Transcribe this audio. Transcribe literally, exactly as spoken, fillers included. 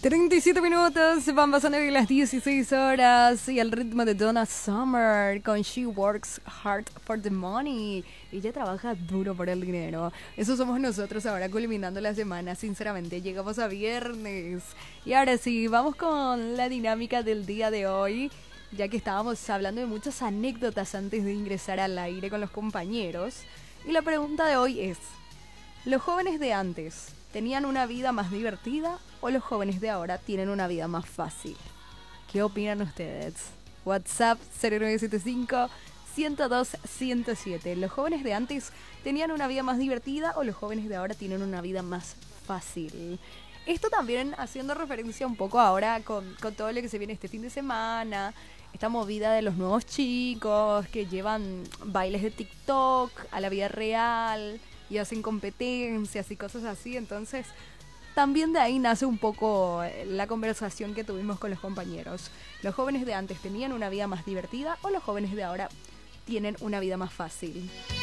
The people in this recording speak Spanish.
treinta y siete minutos, van pasando de las dieciséis horas y al ritmo de Donna Summer con She Works Hard for the Money. Ella trabaja duro por el dinero. Eso somos nosotros ahora culminando la semana. Sinceramente, llegamos a viernes. Y ahora sí, vamos con la dinámica del día de hoy, ya que estábamos hablando de muchas anécdotas antes de ingresar al aire con los compañeros. Y la pregunta de hoy es: ¿los jóvenes de antes tenían una vida más divertida o los jóvenes de ahora tienen una vida más fácil? ¿Qué opinan ustedes? WhatsApp cero nueve siete cinco, uno cero dos, uno cero siete. ¿Los jóvenes de antes tenían una vida más divertida o los jóvenes de ahora tienen una vida más fácil? Esto también haciendo referencia un poco ahora con, con todo lo que se viene este fin de semana, esta movida de los nuevos chicos que llevan bailes de TikTok a la vida real y hacen competencias y cosas así. Entonces también de ahí nace un poco la conversación que tuvimos con los compañeros. ¿Los jóvenes de antes tenían una vida más divertida o los jóvenes de ahora tienen una vida más fácil?